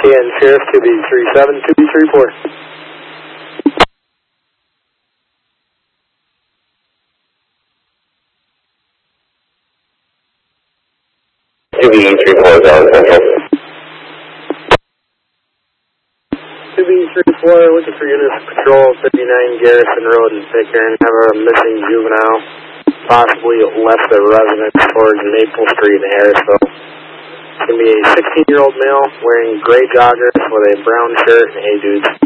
KN Sheriff, 2B37, 2B34. 2B34 is on Central. 2B34, looking for units of patrol 59 Garrison Road in Pitcairn. Have a missing juvenile, possibly left the residence towards Maple Street in Harrisville. It's going to be a 16-year-old male wearing gray joggers with a brown shirt and hey dudes.